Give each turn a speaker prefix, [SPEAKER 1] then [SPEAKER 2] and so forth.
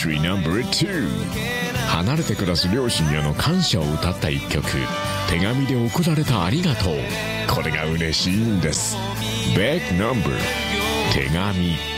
[SPEAKER 1] Entry No.2 離れて暮らす両親への感謝を歌った一曲、手紙で送られたありがとう。これが嬉しいんです。 Back Number 手紙。